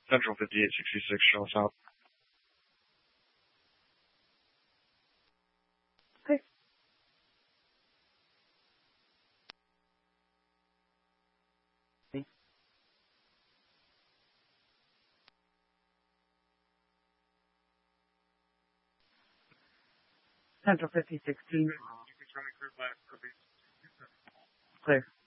Central 5866, show us out. Okay. Central 5016. Clear.